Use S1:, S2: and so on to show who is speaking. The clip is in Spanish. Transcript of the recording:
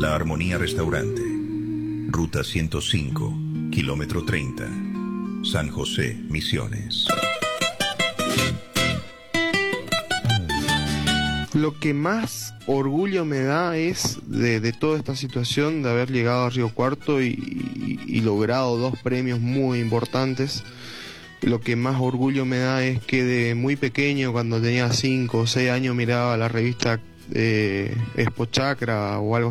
S1: La Armonía Restaurante, Ruta 105, kilómetro 30, San José, Misiones.
S2: Lo que más orgullo me da es de toda esta situación de haber llegado a Río Cuarto y logrado 2 premios muy importantes. Lo que más orgullo me da es que de muy pequeño, cuando tenía 5 o 6 años, miraba la revista Expo Chakra o algo